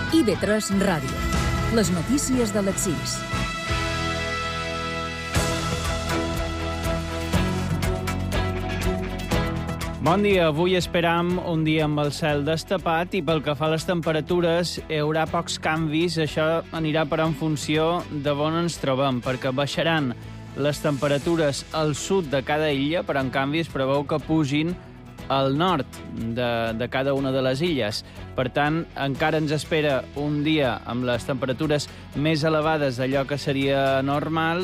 IB3 Ràdio. Les notícies de les 6. Bon dia. Avui esperam un dia amb el cel destapat i pel que fa a les temperatures hi haurà pocs canvis. Això anirà per en funció de on ens trobem, perquè baixaran les temperatures al sud de cada illa, però en canvi es preveu que pugin al nord de cada una de les illes. Per tant, encara ens espera un dia amb les temperatures més elevades d'allò que seria normal,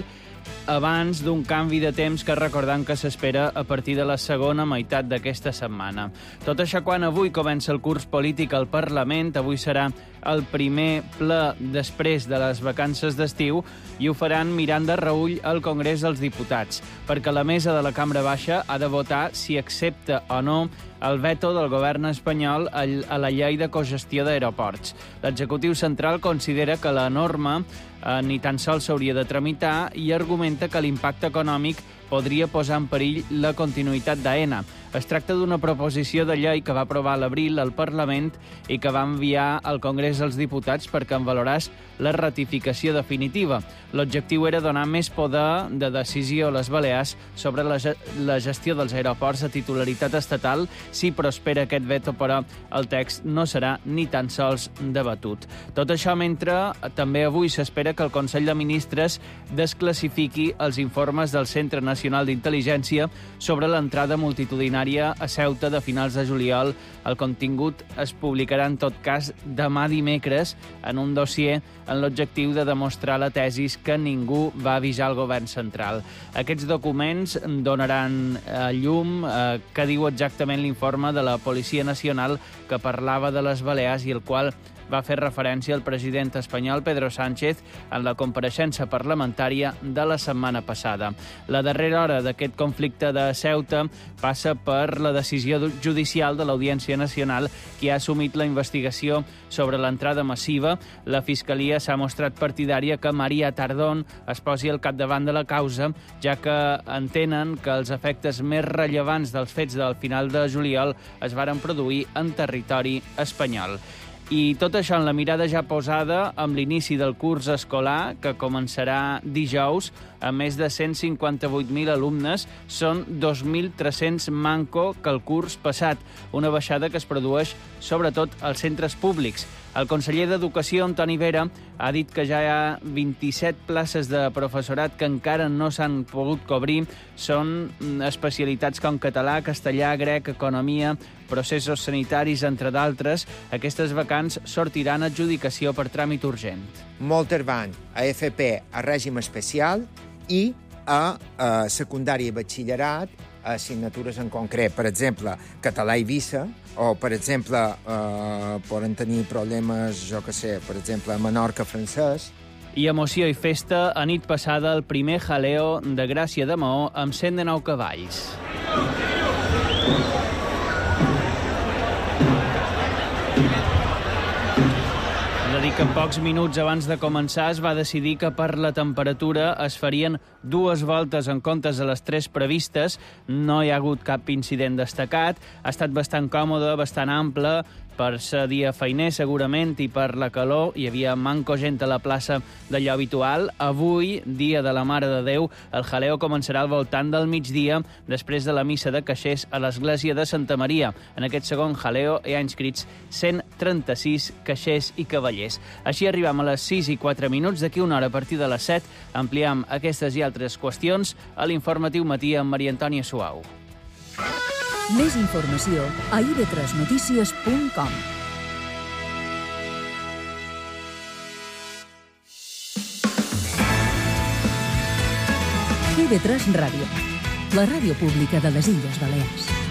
abans d'un canvi de temps que recordem que s'espera a partir de la segona meitat d'aquesta setmana. Tot això quan avui comença el curs polític al Parlament. Avui serà el primer ple després de les vacances d'estiu i ho faran mirant de reüll al Congrés dels Diputats, perquè la mesa de la Cambra Baixa ha de votar si accepta o no el veto del govern espanyol a la llei de cogestió d'aeroports. L'executiu central considera que la norma ni tan sols s'hauria de tramitar i argumenta que l'impacte econòmic podria posar en perill la continuïtat d'AENA. Es tracta d'una proposició de llei que va aprovar a l'abril al Parlament i que va enviar al Congrés dels Diputats perquè en valorés la ratificació definitiva. L'objectiu era donar més poder de decisió a les Balears sobre la gestió dels aeroports a titularitat estatal. Si prospera aquest veto, però, el text no serà ni tan sols debatut. Tot això mentre també avui s'espera que el Consell de Ministres desclassifiqui els informes del Centre Nacional d'Intel·ligència sobre l'entrada multitudinària a Ceuta de finals de juliol. El contingut es publicarà en tot cas demà dimecres en un dossier en l'objectiu de demostrar la tesis que ningú va avisar el govern central. Aquests documents donaran llum que diu exactament l'informe de la Policia Nacional que parlava de les Balears i el qual va fer referència al president espanyol Pedro Sánchez en la compareixença parlamentària de la setmana passada. La darrera hora d'aquest conflicte de Ceuta passa per la decisió judicial de l'Audiència Nacional que ha assumit la investigació sobre l'entrada massiva. La Fiscalia s'ha mostrat partidària que María Tardón es posi al capdavant de la causa, ja que entenen que els efectes més rellevants dels fets del final de juliol es varen produir en territori espanyol. I tot això en la mirada ja posada amb l'inici del curs escolar, que començarà dijous, a més de 158.000 alumnes. Són 2.300 manco que el curs passat, una baixada que es produeix sobretot als centres públics. El conseller d'Educació, Antoni Vera, ha dit que ja hi ha 27 places de professorat que encara no s'han pogut cobrir. Són especialitats com català, castellà, grec, economia, processos sanitaris, entre d'altres. Aquestes vacants sortiran a adjudicació per tràmit urgent. Moltes van a FP a règim especial i a secundària i batxillerat a assignatures en concret. Per exemple, català i visa, o, per exemple, poden tenir problemes, per exemple, a Menorca, francès. I emoció i festa, a nit passada, el primer jaleo de Gràcia de Maó amb 109 cavalls. Que en pocs minuts abans de començar es va decidir que per la temperatura es farien 2 voltes en comptes de les 3 previstes. No hi ha hagut cap incident destacat. Ha estat bastant còmode, bastant ample, per ser dia feiner segurament i per la calor. Hi havia manco gent a la plaça d'allò habitual. Avui, dia de la Mare de Déu, el jaleo començarà al voltant del migdia després de la missa de caixers a l'església de Santa Maria. En aquest segon jaleo hi ha inscrits 136 caixers i cavallers. Així arribem a les 6:04. D'aquí una hora, a partir de les 7, ampliem aquestes i altres qüestions a l'informatiu matí amb Maria Antònia Suau. Més informació a ib3notícies.com. IB3 Ràdio, la ràdio pública de les Illes Balears.